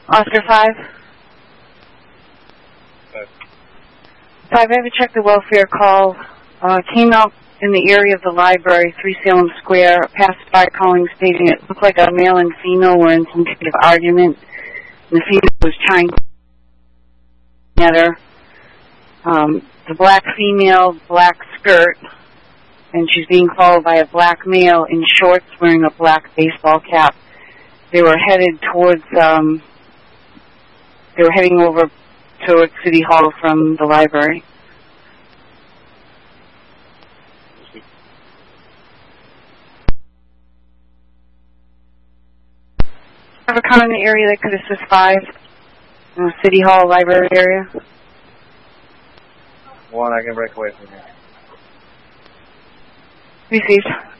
Oscar 5. 5, I have checked the welfare call. Came out in the area of the library, 3 Salem Square, passed by calling stating it looked like a male and female were in some kind of argument. And the female was trying to at her. The black female, black skirt, and she's being followed by a black male in shorts wearing a black baseball cap. They were headed towards, they were heading over towards City Hall from the library. Ever come in the area that could assist 5 in the City Hall library area? 1, I can break away from here. Received.